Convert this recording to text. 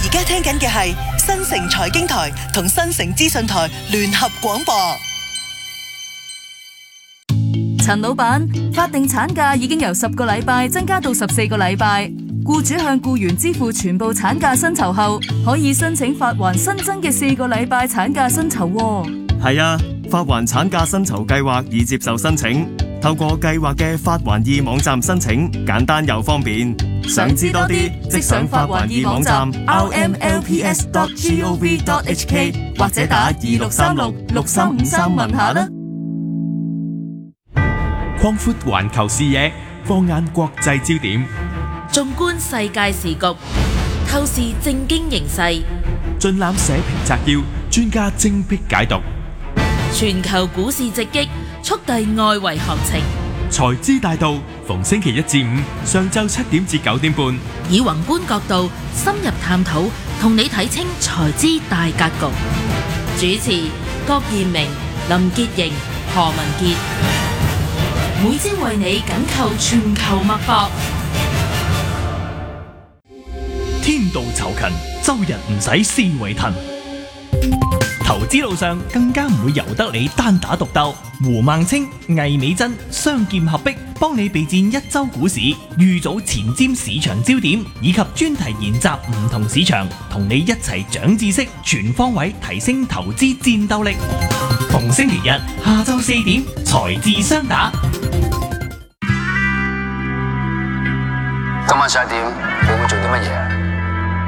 而家聽緊嘅係新城財經台同新城資訊台聯合廣播。 陳老闆，法定產假已經由10個禮拜增加到14個禮拜，僱主向僱員支付全部產假薪酬後，可以申請發還新增嘅4個禮拜產假薪酬。 係啊，發還產假薪酬計劃已接受申請，透過計劃嘅發還易網站申請，簡單又方便。想知多啲，即上發還易網站 rmlps.gov.hk 或者打26366353問下啦。 擴闊環球視野，放眼國際焦點， 縱觀世界時局，透視政經形勢， 盡覽社評摘要，專家精闢解讀。 全球股市直擊，速遞外圍行情。 財資大道，逢星期一至五上晝7點至9點半， 以宏觀角度深入探討，同你睇清財資大格局。主持：郭彥明、林潔瑩、何文傑。每朝為你緊扣全球脈搏。 天道酬勤，周日唔使思維騰。投資路上更加唔會由得你單打獨鬥。胡孟青、魏美珍雙劍合璧，幫你備戰一周股市，預早前瞻市場焦點，以及專題研習唔同市場，同你一齊長知識，全方位提升投資戰鬥力。逢星期日下晝4點，財智雙打。 今晚11點，你會做啲乜嘢？